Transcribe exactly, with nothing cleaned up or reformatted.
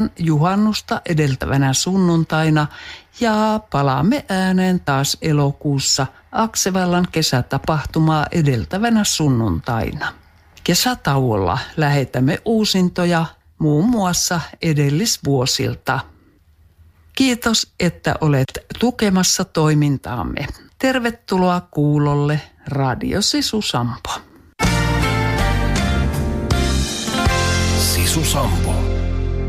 juhannusta edeltävänä sunnuntaina ja palaamme ääneen taas elokuussa Aksevallan kesätapahtumaa edeltävänä sunnuntaina. Kesätauolla lähetämme uusintoja muun muassa edellisvuosilta. Kiitos, että olet tukemassa toimintaamme. Tervetuloa kuulolle Radio Sisu Sampo. Sisu Sampo.